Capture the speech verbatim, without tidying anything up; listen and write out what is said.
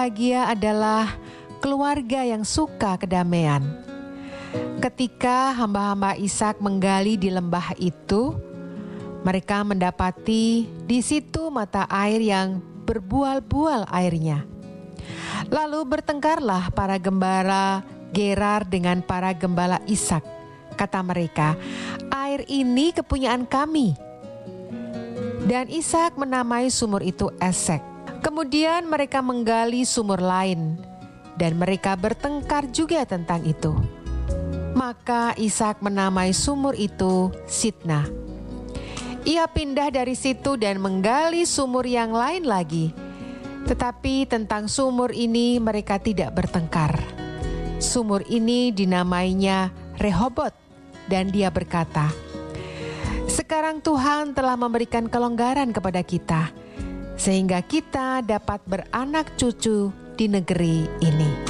Bahagia adalah keluarga yang suka kedamaian. Ketika hamba-hamba Ishak menggali di lembah itu, mereka mendapati di situ mata air yang berbual-bual airnya. Lalu bertengkarlah para gembala Gerar dengan para gembala Ishak. Kata mereka, "Air ini kepunyaan kami." Dan Ishak menamai sumur itu Esek. Kemudian mereka menggali sumur lain, dan mereka bertengkar juga tentang itu. Maka Ishak menamai sumur itu Sitna. Ia pindah dari situ dan menggali sumur yang lain lagi. Tetapi tentang sumur ini mereka tidak bertengkar. Sumur ini dinamainya Rehobot, dan dia berkata, "Sekarang Tuhan telah memberikan kelonggaran kepada kita, sehingga kita dapat beranak cucu di negeri ini."